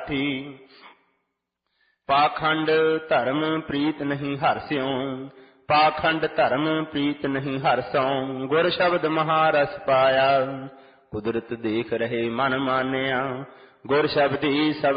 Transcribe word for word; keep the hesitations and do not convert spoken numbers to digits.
ਸਾਥੀ। ਪਾਖੰਡ ਧਰਮ ਪ੍ਰੀਤ ਨਹੀਂ ਹਰਿ ਸਿਉ, ਪਾਖੰਡ ਧਰਮ ਪ੍ਰੀਤ ਨਹੀਂ ਹਰਿ ਸਉ। ਗੁਰ ਸ਼ਬਦ ਮਹਾਰਸ ਪਾਇਆ, ਕੁਦਰਤ ਦੇਖ ਰਹੇ ਮਨ ਮਾਨਿਆ। ਗੁਰ ਸ਼ਬਦੀ ਸਭ